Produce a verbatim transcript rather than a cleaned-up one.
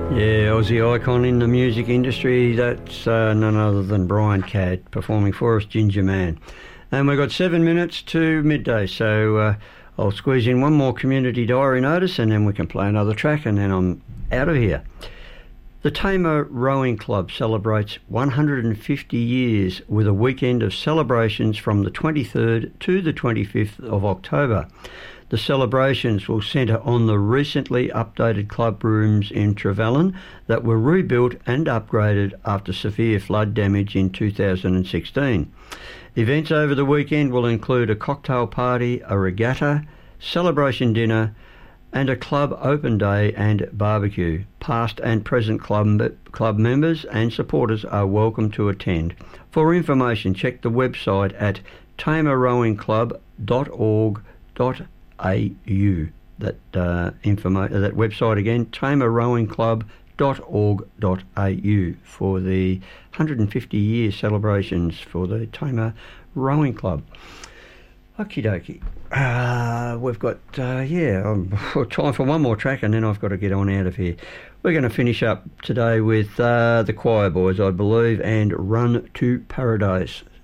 Yeah, Aussie icon in the music industry. That's uh, none other than Brian Cadd performing for us, Ginger Man. And we've got seven minutes to midday, so uh, I'll squeeze in one more community diary notice and then we can play another track and then I'm out of here. The Tamar Rowing Club celebrates one hundred fifty years with a weekend of celebrations from the twenty-third to the twenty-fifth of October. The celebrations will centre on the recently updated club rooms in Trevellyn that were rebuilt and upgraded after severe flood damage in two thousand sixteen. Events over the weekend will include a cocktail party, a regatta, celebration dinner and a club open day and barbecue. Past and present club, club members and supporters are welcome to attend. For information, check the website at tamar rowing club dot org dot A U. That uh, informa- that website again, tamar rowing club dot org dot A U, for the one hundred fifty year celebrations for the Tamar Rowing Club. Okie dokie. Uh, we've got, uh, yeah, um, time for one more track and then I've got to get on out of here. We're going to finish up today with uh, the Choir Boys, I believe, and Run to Paradise.